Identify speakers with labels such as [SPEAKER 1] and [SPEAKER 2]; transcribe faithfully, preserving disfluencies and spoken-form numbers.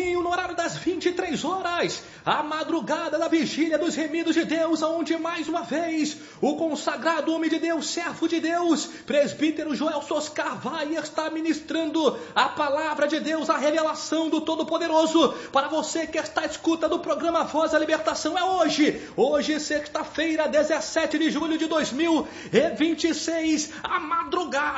[SPEAKER 1] domingo, no horário das vinte e três horas, a madrugada da vigília dos remidos de Deus, onde mais uma vez o consagrado homem de Deus, servo de Deus, presbítero Joel Soscar vai estar ministrando a palavra de Deus, a revelação do Todo-Poderoso, para você que está à escuta do programa Voz da Libertação. É hoje, hoje sexta-feira, dezessete de julho de dois mil e vinte e seis, a madrugada